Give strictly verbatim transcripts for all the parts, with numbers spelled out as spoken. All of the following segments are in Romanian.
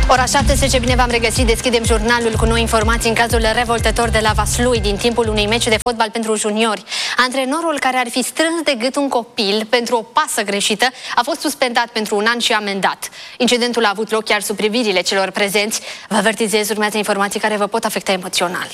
Ora șaptesprezece, bine v-am regăsit. Deschidem jurnalul cu noi informații în cazul revoltător de la Vaslui din timpul unui meci de fotbal pentru juniori. Antrenorul care ar fi strâns de gât un copil pentru o pasă greșită a fost suspendat pentru un an și amendat. Incidentul a avut loc chiar sub privirile celor prezenți. Vă avertizez, urmează informații care vă pot afecta emoțional.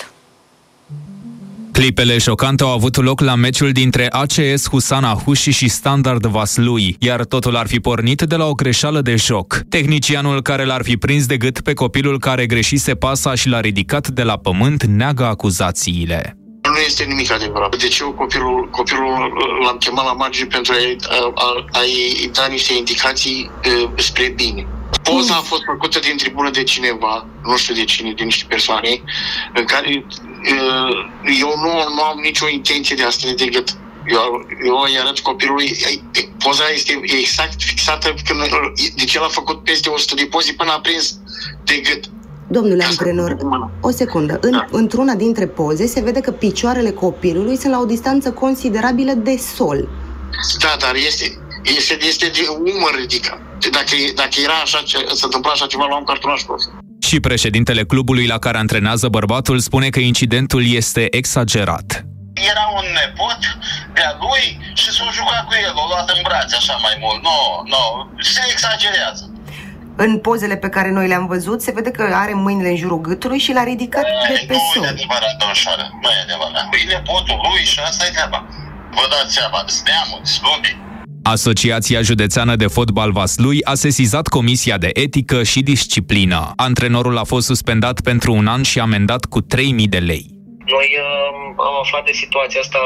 Clipele șocante au avut loc la meciul dintre A C S Husana Huși și Standard Vaslui, iar totul ar fi pornit de la o greșeală de joc. Tehnicianul care l-ar fi prins de gât pe copilul care greșise pasa și l-a ridicat de la pământ neagă acuzațiile. Nu este nimic adevărat. Deci eu copilul, copilul l-am chemat la margine pentru a-i, a, a-i da niște indicații uh, spre bine. Poza a fost făcută din tribună de cineva, nu știu de cine, de niște persoane, în care uh, eu nu, nu am nicio intenție de a strânge de gât. Eu, eu îi arăt copilului, poza este exact fixată, când, deci el a făcut peste o sută de poze până a prins de gât. Domnule antrenor, o secundă. În, da. Într-una dintre poze se vede că picioarele copilului sunt la o distanță considerabilă de sol. Da, dar este, este, este de umăr ridicat. Dacă, dacă era așa, se întâmpla așa ceva, luam cartonașul ăsta. Și președintele clubului la care antrenează bărbatul spune că incidentul este exagerat. Era un nepot de-a lui și s-a jucat cu el, l-a luat în brațe așa mai mult. Nu, nu, se exagerează. În pozele pe care noi le-am văzut, se vede că are mâinile în jurul gâtului și l-a ridicat Ei, de pe sol. Nu e adevărat, domnșoară, nu e adevărat. E nepotul lui și asta e treaba. Vă dați seama, sneamul, slumbii. Asociația Județeană de Fotbal Vaslui a sesizat Comisia de Etică și Disciplină. Antrenorul a fost suspendat pentru un an și amendat cu trei mii de lei. Noi uh, am aflat de situația asta,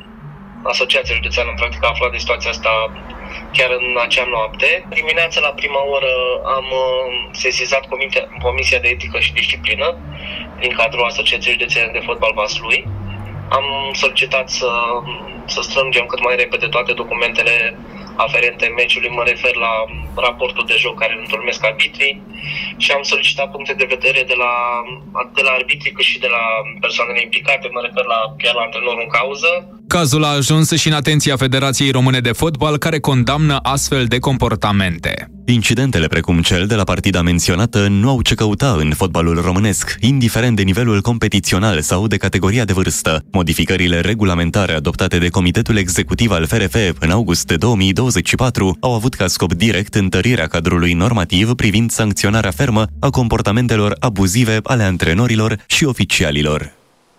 Asociația Județeană practic a aflat de situația asta chiar în acea noapte. Dimineața la prima oră am uh, sesizat Comisia, Comisia de Etică și Disciplină din cadrul Asociației Județene de Fotbal Vaslui. Am solicitat să, să strângem cât mai repede toate documentele aferente meciului, mă refer la raportul de joc care îl întocmesc arbitrii și am solicitat puncte de vedere de la, de la arbitrii cât și de la persoanele implicate, mă refer la, chiar la antrenorul în cauză. Cazul a ajuns și în atenția Federației Române de Fotbal, care condamnă astfel de comportamente. Incidentele precum cel de la partida menționată nu au ce căuta în fotbalul românesc, indiferent de nivelul competițional sau de categoria de vârstă. Modificările regulamentare adoptate de Comitetul Executiv al F R F în august două mii douăzeci și patru au avut ca scop direct întărirea cadrului normativ privind sancționarea fermă a comportamentelor abuzive ale antrenorilor și oficialilor.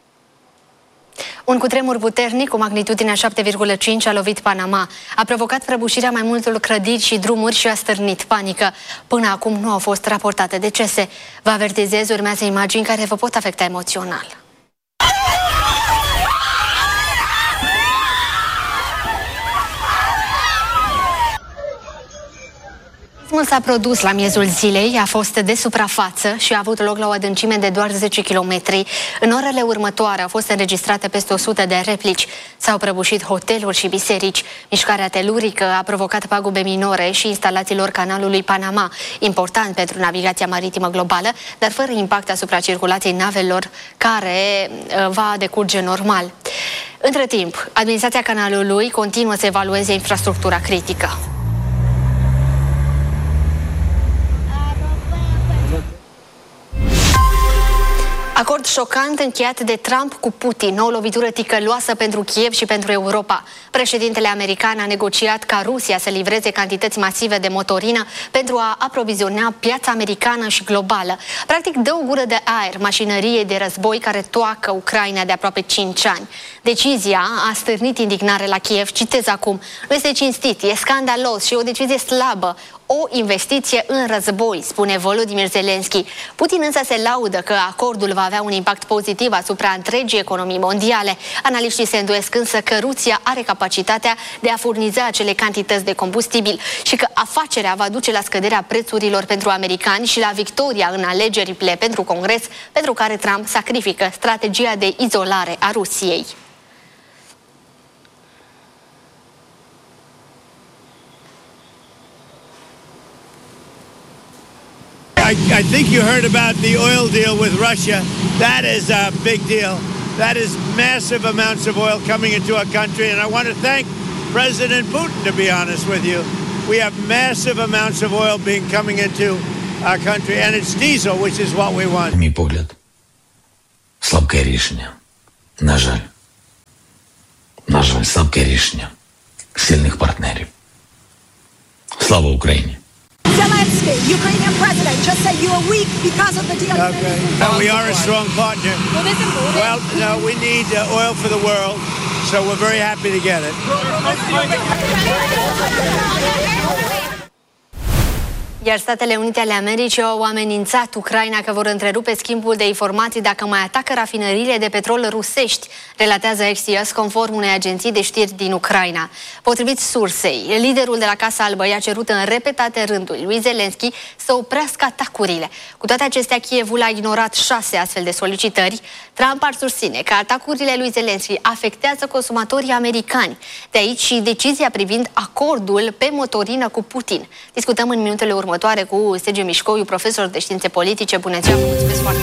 Un cutremur puternic cu magnitudinea șapte virgulă cinci a lovit Panama. A provocat prăbușirea mai multor clădiri și drumuri și a stârnit panică. Până acum nu au fost raportate decese. Vă avertizez, urmează imagini care vă pot afecta emoțional. Sismul s-a produs la miezul zilei, a fost de suprafață și a avut loc la o adâncime de doar zece kilometri. În orele următoare au fost înregistrate peste o sută de replici. S-au prăbușit hoteluri și biserici. Mișcarea telurică a provocat pagube minore și instalațiilor canalului Panama, important pentru navigația maritimă globală, dar fără impact asupra circulației navelor, care va decurge normal. Între timp, administrația canalului continuă să evalueze infrastructura critică. Acord șocant încheiat de Trump cu Putin, o lovitură ticăloasă pentru Kiev și pentru Europa. Președintele american a negociat ca Rusia să livreze cantități masive de motorină pentru a aproviziona piața americană și globală. Practic dă o gură de aer mașinăriei de război care toacă Ucraina de aproape cinci ani. Decizia a stârnit indignare la Kiev. Citez acum: nu este cinstit, e scandalos și o decizie slabă. O investiție în război, spune Volodymyr Zelensky. Putin însă se laudă că acordul va avea un impact pozitiv asupra întregii economii mondiale. Analiștii se îndoiesc însă că Rusia are capacitatea de a furniza acele cantități de combustibil și că afacerea va duce la scăderea prețurilor pentru americani și la victoria în alegerile pentru Congres, pentru care Trump sacrifică strategia de izolare a Rusiei. I, I think you heard about the oil deal with Russia. That is a big deal. That is massive amounts of oil coming into our country. And I want to thank President Putin, to be honest with you. We have massive amounts of oil being coming into our country, and it's diesel, which is what we want. Мій погляд, слабке рішення. На жаль. На жаль, слабке рішення сильних партнерів. Слава Україні! Zelensky, Ukrainian president, just said you are weak because of the deal. Okay. And we are a strong partner. Well, no, we need uh, oil for the world, so we're very happy to get it. Iar Statele Unite ale Americii au amenințat Ucraina că vor întrerupe schimbul de informații dacă mai atacă rafinăriile de petrol rusești, relatează Axios conform unei agenții de știri din Ucraina. Potrivit sursei, liderul de la Casa Albă i-a cerut în repetate rânduri lui Zelensky să oprească atacurile. Cu toate acestea, Kievul a ignorat șase astfel de solicitări. Trump ar susține că atacurile lui Zelensky afectează consumatorii americani. De aici și decizia privind acordul pe motorină cu Putin. Discutăm în minutele următoare cu Sergiu Mișcoiu, profesor de științe politice. Bună ziua, vă mulțumesc foarte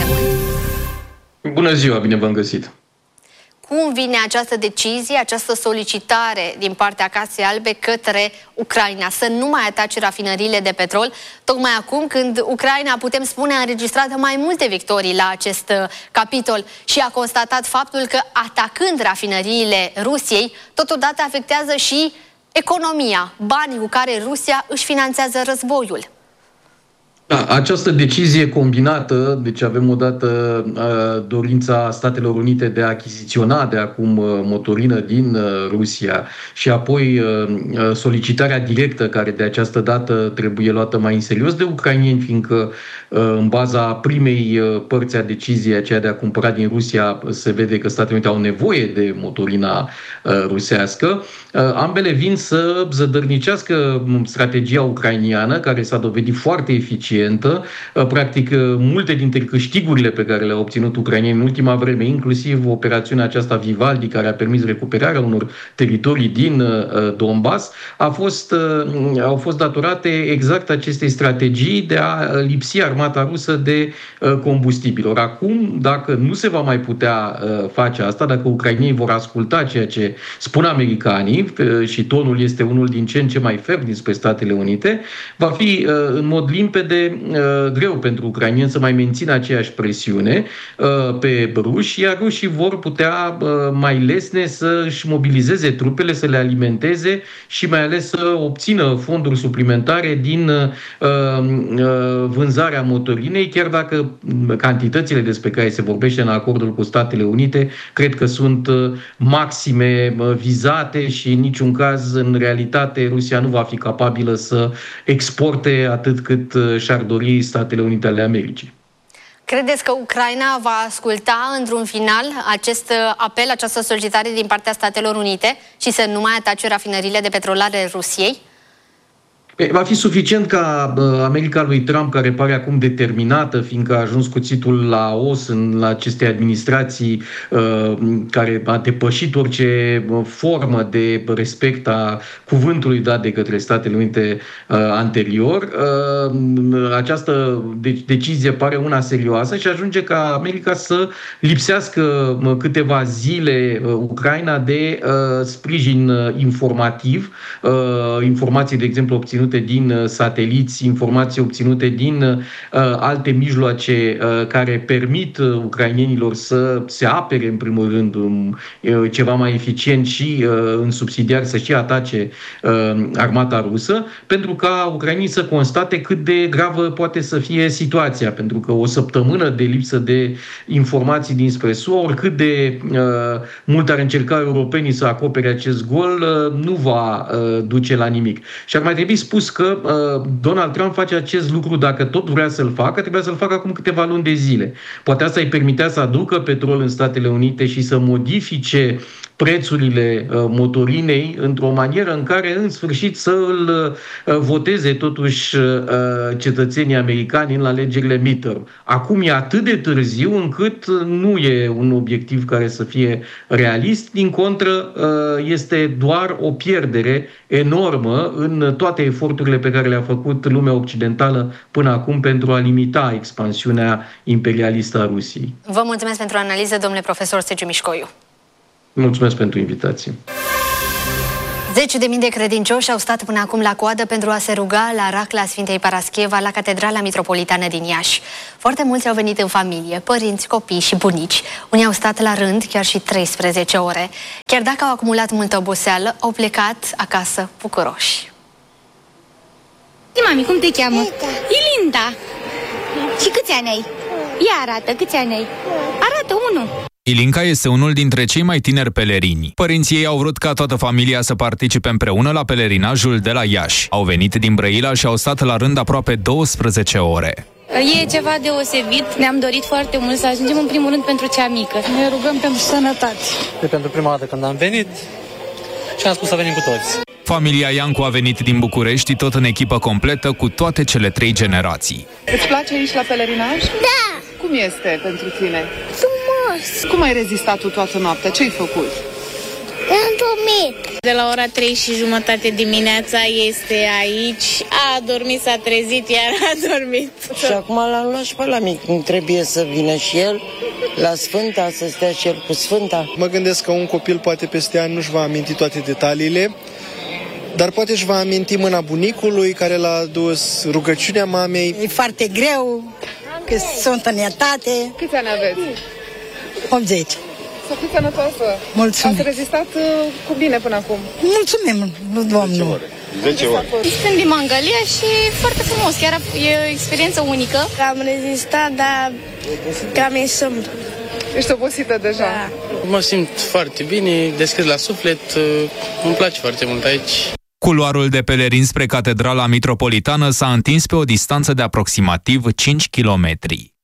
mult! Bună ziua, bine v-am găsit! Cum vine această decizie, această solicitare din partea Casei Albe către Ucraina să nu mai atace rafinăriile de petrol, tocmai acum când Ucraina, putem spune, a înregistrat mai multe victorii la acest capitol și a constatat faptul că atacând rafinăriile Rusiei, totodată afectează și economia, banii cu care Rusia își finanțează războiul? Da, această decizie combinată, deci avem odată uh, dorința Statelor Unite de a achiziționa de acum uh, motorină din uh, Rusia și apoi uh, solicitarea directă care de această dată trebuie luată mai în serios de ucrainieni, fiindcă uh, în baza primei uh, părți a deciziei, aceea de a cumpăra din Rusia, se vede că Statele Unite au nevoie de motorina uh, rusească. Uh, ambele vin să zădărnicească strategia ucrainiană, care s-a dovedit foarte eficient. Practic, multe dintre câștigurile pe care le-au obținut ucrainienii în ultima vreme, inclusiv operațiunea aceasta Vivaldi, care a permis recuperarea unor teritorii din Donbass, a fost, au fost datorate exact acestei strategii de a lipsi armata rusă de combustibil. Or, acum, dacă nu se va mai putea face asta, dacă ucrainienii vor asculta ceea ce spun americanii, și tonul este unul din ce în ce mai ferm dinspre Statele Unite, va fi în mod limpede greu pentru ucrainieni să mai mențină aceeași presiune pe ruși, iar rușii vor putea mai lesne să își mobilizeze trupele, să le alimenteze și mai ales să obțină fonduri suplimentare din vânzarea motorinei, chiar dacă cantitățile despre care se vorbește în acordul cu Statele Unite cred că sunt maxime vizate și în niciun caz, în realitate, Rusia nu va fi capabilă să exporte atât cât și-ar dori Statele Unite ale Americii. Credeți că Ucraina va asculta într-un final acest apel, această solicitare din partea Statelor Unite și să nu mai atace rafinările de petrol ale Rusiei? Va fi suficient ca America lui Trump, care pare acum determinată, fiindcă a ajuns cuțitul la os în la aceste administrații, care a depășit orice formă de respect a cuvântului dat de către Statele Unite anterior. Această decizie pare una serioasă și ajunge ca America să lipsească câteva zile Ucraina de sprijin informativ, informații, de exemplu, obținute din sateliți, informații obținute din uh, alte mijloace uh, care permit uh, ucrainienilor să se apere, în primul rând, um, uh, ceva mai eficient și uh, în subsidiar să și atace uh, armata rusă, pentru ca ucrainii să constate cât de gravă poate să fie situația, pentru că o săptămână de lipsă de informații dinspre S U A, oricât de uh, mult ar încerca europenii să acopere acest gol, uh, nu va uh, duce la nimic. Și ar mai trebui spus că uh, Donald Trump face acest lucru, dacă tot vrea să-l facă, trebuia să-l facă acum câteva luni de zile. Poate asta îi permitea să aducă petrol în Statele Unite și să modifice prețurile uh, motorinei într-o manieră în care, în sfârșit, să îl uh, voteze totuși uh, cetățenii americani în alegerile midterm. Acum e atât de târziu încât nu e un obiectiv care să fie realist, din contră uh, este doar o pierdere enormă în toate eforturile pe care le-a făcut lumea occidentală până acum pentru a limita expansiunea imperialistă a Rusiei. Vă mulțumesc pentru analiză, domnule profesor Sergiu Mișcoiu. Mulțumesc pentru invitație. Zeci de mii de credincioși au stat până acum la coadă pentru a se ruga la racla Sfintei Parascheva la Catedrala Mitropolitană din Iași. Foarte mulți au venit în familie, părinți, copii și bunici. Unii au stat la rând chiar și treisprezece ore. Chiar dacă au acumulat multă oboseală, au plecat acasă bucuroși. Mami, cum te cheamă? Ilinda. Și câți ani ai? Ia arată, câți ani ai? Arată unul. Ilinca este unul dintre cei mai tineri pelerini. Părinții ei au vrut ca toată familia să participe împreună la pelerinajul de la Iași. Au venit din Brăila și au stat la rând aproape douăsprezece ore. E ceva deosebit. Ne-am dorit foarte mult să ajungem în primul rând pentru cea mică. Ne rugăm pentru sănătate. E pentru prima dată când am venit și am spus să venim cu toți. Familia Iancu a venit din București, tot în echipă completă, cu toate cele trei generații. Îți place aici la pelerinaj? Da! Cum este pentru tine? Frumos! Cum ai rezistat tu toată noaptea? Ce ai făcut? Am dormit. De la ora trei și jumătate dimineața este aici. A dormit, s-a trezit, iar a dormit. Și acum l-am luat și pe la mic. Trebuie să vină și el la Sfânta, să stea și el cu Sfânta. Mă gândesc că un copil poate peste ani nu-și va aminti toate detaliile, dar poate își va aminti mâna bunicului care l-a adus, rugăciunea mamei. E foarte greu, că sunt în etate. Câți ani aveți? optzeci. Să fiți sănătoasă. Mulțumim. Ați rezistat uh, cu bine până acum. Mulțumim, nu domnul. zece ore. Sunt din Mangalia și foarte frumos, chiar e o experiență unică. Am rezistat, dar cam e somn. Ești obosită deja? Da. Mă simt foarte bine, deschis la suflet, îmi place foarte mult aici. Culoarul de pelerini spre Catedrala Mitropolitană s-a întins pe o distanță de aproximativ cinci kilometri.